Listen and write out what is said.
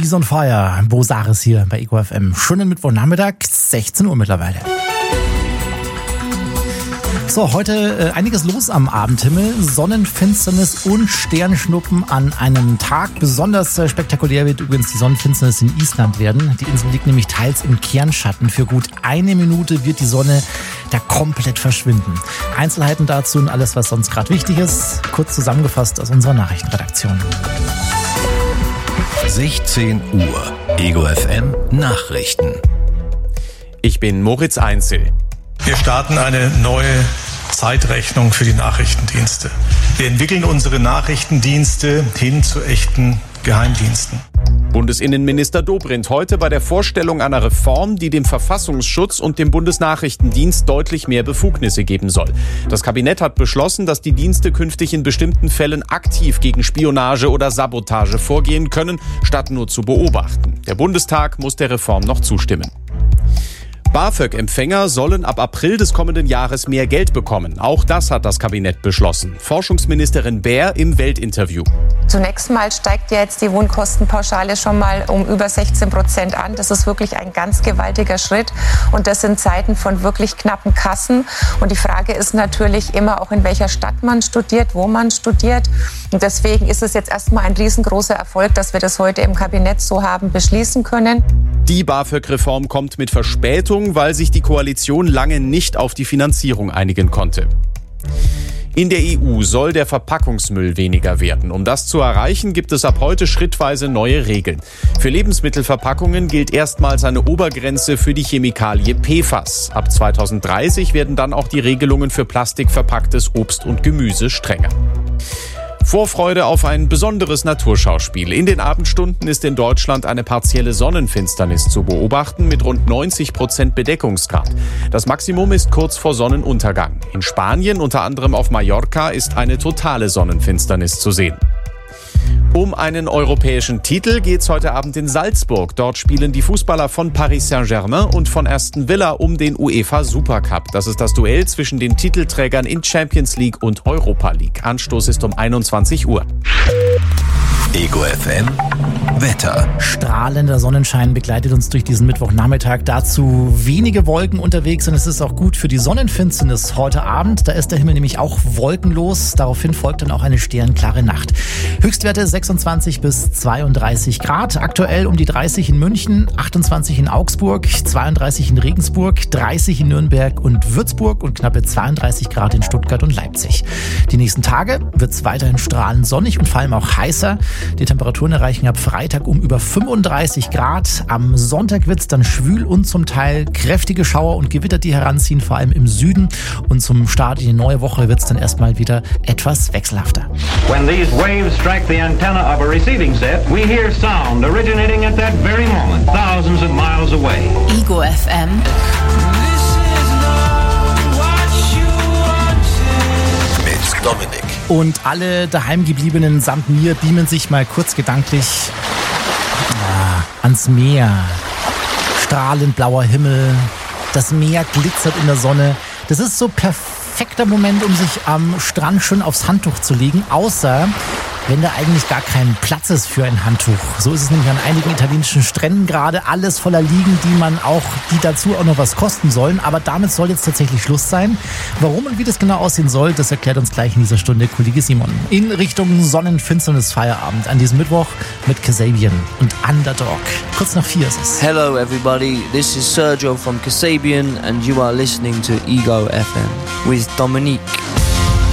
She's on Fire. Bo Saris hier bei Ego FM. Schönen Mittwochnachmittag, 16 Uhr mittlerweile. So, heute einiges los am Abendhimmel. Sonnenfinsternis und Sternschnuppen an einem Tag. Besonders spektakulär wird übrigens die Sonnenfinsternis in Island werden. Die Insel liegt nämlich teils im Kernschatten. Für gut 1 Minute wird die Sonne da komplett verschwinden. Einzelheiten dazu und alles, was sonst gerade wichtig ist, kurz zusammengefasst aus unserer Nachrichtenredaktion. 16 Uhr. Ego FM Nachrichten. Ich bin Moritz Einzel. Wir starten eine neue Zeitrechnung für die Nachrichtendienste. Wir entwickeln unsere Nachrichtendienste hin zu echten Geheimdiensten. Bundesinnenminister Dobrindt heute bei der Vorstellung einer Reform, die dem Verfassungsschutz und dem Bundesnachrichtendienst deutlich mehr Befugnisse geben soll. Das Kabinett hat beschlossen, dass die Dienste künftig in bestimmten Fällen aktiv gegen Spionage oder Sabotage vorgehen können, statt nur zu beobachten. Der Bundestag muss der Reform noch zustimmen. BAföG-Empfänger sollen ab April des kommenden Jahres mehr Geld bekommen. Auch das hat das Kabinett beschlossen. Forschungsministerin Baer im Weltinterview. Zunächst mal steigt ja jetzt die Wohnkostenpauschale schon mal um über 16% an. Das ist wirklich ein ganz gewaltiger Schritt. Und das in Zeiten von wirklich knappen Kassen. Und die Frage ist natürlich immer auch, in welcher Stadt man studiert, wo man studiert. Und deswegen ist es jetzt erstmal ein riesengroßer Erfolg, dass wir das heute im Kabinett so haben beschließen können. Die BAföG-Reform kommt mit Verspätung, weil sich die Koalition lange nicht auf die Finanzierung einigen konnte. In der EU soll der Verpackungsmüll weniger werden. Um das zu erreichen, gibt es ab heute schrittweise neue Regeln. Für Lebensmittelverpackungen gilt erstmals eine Obergrenze für die Chemikalie PFAS. Ab 2030 werden dann auch die Regelungen für plastikverpacktes Obst und Gemüse strenger. Vorfreude auf ein besonderes Naturschauspiel. In den Abendstunden ist in Deutschland eine partielle Sonnenfinsternis zu beobachten mit rund 90% Bedeckungsgrad. Das Maximum ist kurz vor Sonnenuntergang. In Spanien, unter anderem auf Mallorca, ist eine totale Sonnenfinsternis zu sehen. Um einen europäischen Titel geht's heute Abend in Salzburg. Dort spielen die Fußballer von Paris Saint-Germain und von Aston Villa um den UEFA Supercup. Das ist das Duell zwischen den Titelträgern in Champions League und Europa League. Anstoß ist um 21 Uhr. Ego FM Wetter. Strahlender Sonnenschein begleitet uns durch diesen Mittwochnachmittag. Dazu wenige Wolken unterwegs und es ist auch gut für die Sonnenfinsternis heute Abend. Da ist der Himmel nämlich auch wolkenlos. Daraufhin folgt dann auch eine sternklare Nacht. Höchstwerte 26 bis 32 Grad. Aktuell um die 30 in München, 28 in Augsburg, 32 in Regensburg, 30 in Nürnberg und Würzburg und knappe 32 Grad in Stuttgart und Leipzig. Die nächsten Tage wird es weiterhin strahlend sonnig und vor allem auch heißer. Die Temperaturen erreichen ab Freitag um über 35 Grad. Am Sonntag wird es dann schwül und zum Teil kräftige Schauer und Gewitter, die heranziehen, vor allem im Süden. Und zum Start in die neue Woche wird es dann erstmal wieder etwas wechselhafter. When these waves strike the antenna of a receiving set, we hear sound originating at that very moment, thousands of miles away. Ego FM. Mit Dominik. Und alle Daheimgebliebenen samt mir beamen sich mal kurz gedanklich ans Meer. Strahlend blauer Himmel, das Meer glitzert in der Sonne. Das ist so perfekter Moment, um sich am Strand schön aufs Handtuch zu legen, außer wenn da eigentlich gar kein Platz ist für ein Handtuch. So ist es nämlich an einigen italienischen Stränden gerade. Alles voller Liegen, die dazu auch noch was kosten sollen. Aber damit soll jetzt tatsächlich Schluss sein. Warum und wie das genau aussehen soll, das erklärt uns gleich in dieser Stunde Kollege Simon. In Richtung Sonnenfinsternis Feierabend an diesem Mittwoch mit Kasabian und Underdog. Kurz nach 4 ist es. Hello everybody, this is Sergio from Kasabian and you are listening to Ego FM with Dominique.